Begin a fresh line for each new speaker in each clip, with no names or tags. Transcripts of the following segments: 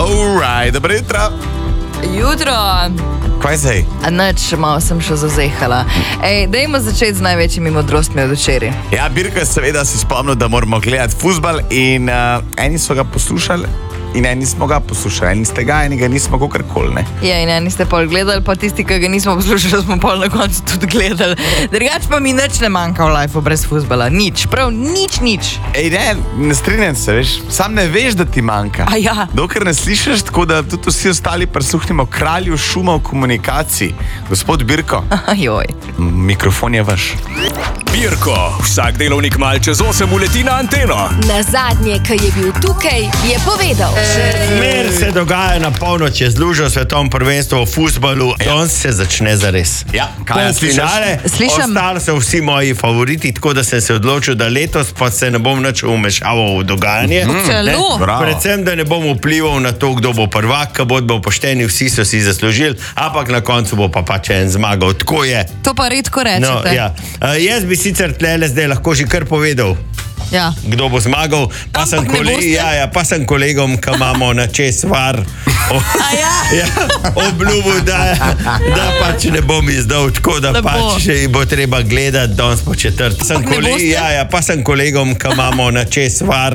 Alright, dobro jutro.
Jutro.
Kaj zdaj?
Nič, malo sem še zazehala. Dajmo začeti z največjimi modrostmi od včeraj.
Ja, Birko, seveda si spomnil, da moramo gledati fuzbal in eni so ga poslušali in eni smo ga poslušali. Eni ste ga, eni ga nismo kakorkoli, ne?
Ja, in eni ste pol gledali, pa tisti, ki ga nismo poslušali, smo pol na koncu tudi gledali. Drugač pa mi nič ne manjka v lifeu brez fuzbala. Nič, prav nič.
Ne strinjam se, veš, sam ne veš, da ti manjka.
A ja.
Dokler ne slišiš, tako da tudi vsi ostali prisluhnimo kralju šuma v komunikaciji. Gospod Birko,
Joj.
mikrofon je vaš.
Birko, vsak delovnik mal čez 8 uleti na anteno.
Na zadnje, ki je bil tukaj, je povedal.
Zmer se dogaja na polnoč, je zlužil svetovno prvenstvo v fuzbalu, danes se začne zares.
Ja, kaj
Polfinale,
Slišim.
ostali so vsi moji favoriti, tako da sem se odločil, da letos pa se ne bom nič vmešaval v dogajanje.
Celo.
Bravo.
Predvsem, da ne bom vplival na to, kdo bo prvak, ki bodo pošteni, vsi so si zaslužili, ampak na koncu bo pa pač en zmagal. Tako je.
To pa redko rečete.
No, ja. Jaz bi sicer tlele zdaj lahko že kar povedal,
Ja.
kdo bo zmagal, pa sem,
Ampak ne boste?
pa sem kolegom, ki imamo na čez var,
Ja.
obljubil, da pač ne bom izdal, tako da
Lepo.
pač še bo treba gledati danes po četrt. Pa sem kolegom, ki imamo na čez var,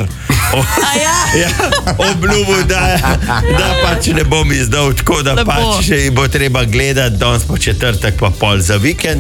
obljubil, da pač ne bom izdal, tako da
Lepo.
pač še bo treba gledati danes po četrtek pa pol za vikend.